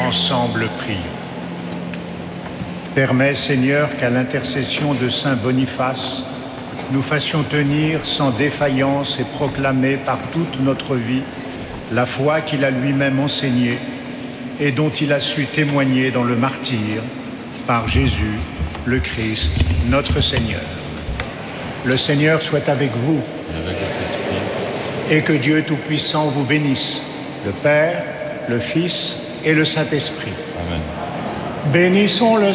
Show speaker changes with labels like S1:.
S1: Ensemble, prions. Permets, Seigneur, qu'à l'intercession de saint Boniface, nous fassions tenir sans défaillance et proclamer par toute notre vie la foi qu'il a lui-même enseignée et dont il a su témoigner dans le martyre, par Jésus, le Christ, notre Seigneur. Le Seigneur soit avec vous.
S2: Et avec votre esprit.
S1: Et que Dieu Tout-Puissant vous bénisse, le Père, le Fils et le Saint-Esprit.
S2: Amen.
S1: Bénissons le